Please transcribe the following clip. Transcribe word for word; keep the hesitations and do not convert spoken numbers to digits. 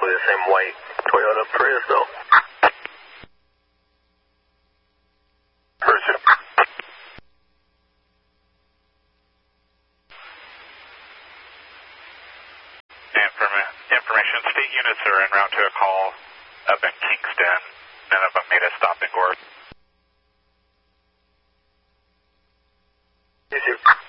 exactly the same white Toyota Prius though. Person. Informa- information, state units are en route to a call up in Kingston. None of them made a stop in Gore. You too.